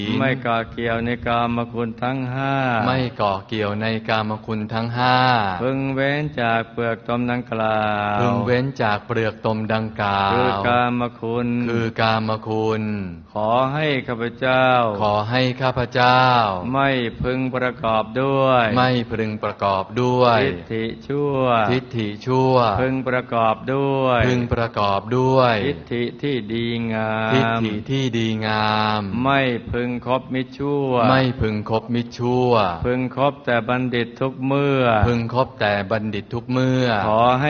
ไม่เกาะเกี่ยวในกามคุณทั้งห้าไม่เกาะเกี่ยวในกามคุณทั้งห้าพึงเว้นจากเปลือกตมดังกล่าวพึงเว้นจากเปลือกตมดังกล่าวคือกามคุณขอให้ข้าพเจ้าไม่พึงประกอบด้วยทิฏฐิชั่วพึงประกอบด้วยทิฏฐิที่ดีงามไม่พึงคบมิจฉาพึงคบแต่บัณฑิตทุกเมื่อขอ